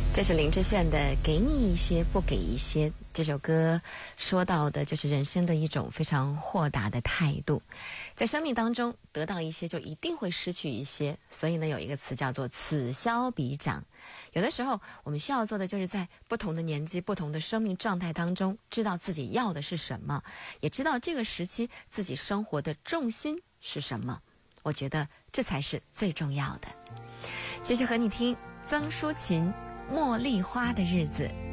这是林志炫的《给你一些不给一些》。这首歌说到的就是人生的一种非常豁达的态度，在生命当中得到一些就一定会失去一些，所以呢有一个词叫做此消彼长。有的时候我们需要做的就是在不同的年纪不同的生命状态当中，知道自己要的是什么，也知道这个时期自己生活的重心是什么，我觉得这才是最重要的。继续和你听曾淑琴《茉莉花的日子》。